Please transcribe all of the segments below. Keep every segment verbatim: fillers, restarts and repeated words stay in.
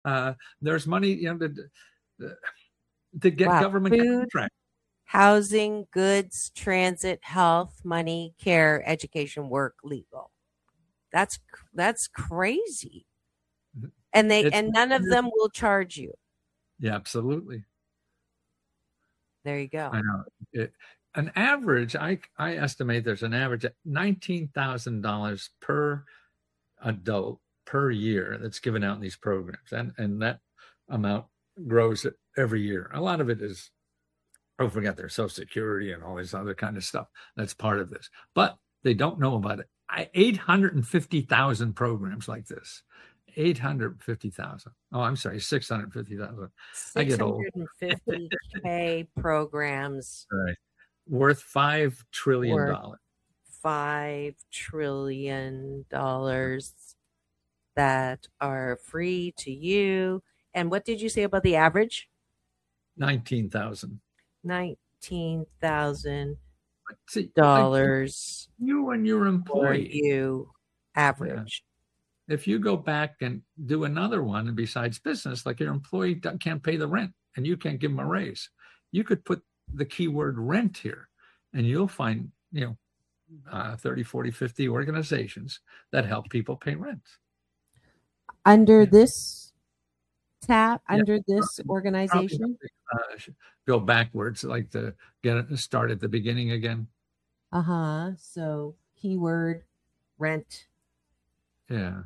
Uh, there's money, you know, to, to get Wow. government Food, contracts. housing, goods, transit, health, money, care, education, work, legal. That's that's crazy. And they It's and none of them will charge you. yeah, absolutely. There you go. I know. It, an average, I I estimate there's an average at nineteen thousand dollars per adult per year that's given out in these programs, and and that amount grows every year. A lot of it is, don't forget, their Social Security and all this other kind of stuff that's part of this, but they don't know about it. I, eight hundred fifty thousand programs like this. eight hundred fifty thousand. Oh, I'm sorry, six hundred fifty thousand. I get old. six hundred fifty K programs. Right. Worth five trillion dollars. Five trillion dollars that are free to you. And what did you say about the average? Nineteen thousand. Nineteen thousand dollars. You and your employee. For you average. Yeah. If you go back and do another one, and besides business, like your employee can't pay the rent and you can't give them a raise, you could put the keyword rent here, and you'll find, you know, uh, thirty, forty, fifty organizations that help people pay rent. Under yeah. this tab, yeah. under this organization? Uh, go backwards, like to get it start at the beginning again. Uh-huh. So keyword rent. Yeah.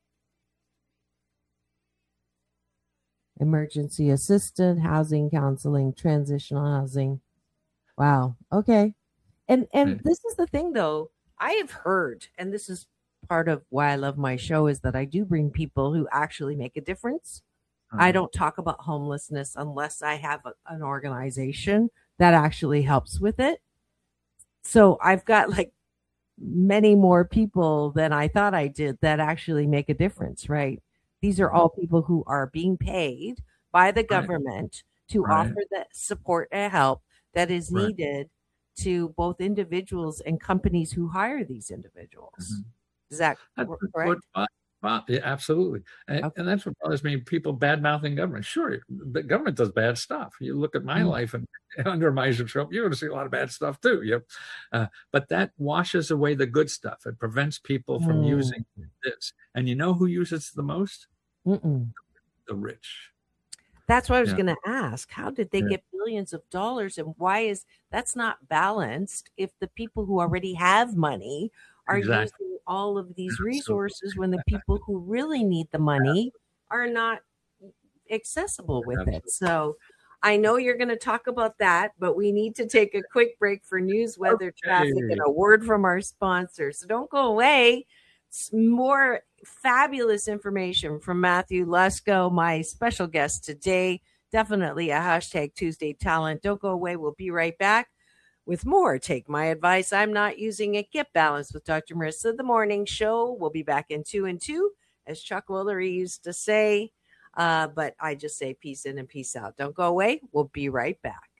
Emergency assistant, housing counseling, transitional housing. Wow. Okay. And and right. This is the thing though. I have heard, and this is part of why I love my show, is that I do bring people who actually make a difference. Uh-huh. I don't talk about homelessness unless I have a, an organization that actually helps with it. So I've got like many more people than I thought I did that actually make a difference, right? These are all people who are being paid by the government right. to right. offer the support and help that is right. needed to both individuals and companies who hire these individuals. Mm-hmm. Is that that's correct? What, what, yeah, absolutely. And, okay. and that's what bothers me, people bad-mouthing government. Sure, the government does bad stuff. You look at my mm-hmm. life and under Meisentraub, you're going to see a lot of bad stuff too. Yep. Uh, but that washes away the good stuff. It prevents people from mm. using this. And you know who uses the most? Mm-mm. The rich. That's what I was yeah. going to ask. How did they yeah. get billions of dollars, and why is that's not balanced if the people who already have money are exactly. using all of these resources when the people who really need the money are not accessible with Absolutely. it? So I know you're going to talk about that, but we need to take a quick break for news, weather, okay. traffic, and a word from our sponsor. So don't go away. It's more fabulous information from Matthew Lesko, my special guest today. Definitely a hashtag Tuesday talent. Don't go away. We'll be right back with more. Take my advice. I'm not using it. Get balanced with Doctor Marissa, the morning show. We'll be back in two and two, as Chuck Woolery used to say. Uh, but I just say peace in and peace out. Don't go away. We'll be right back.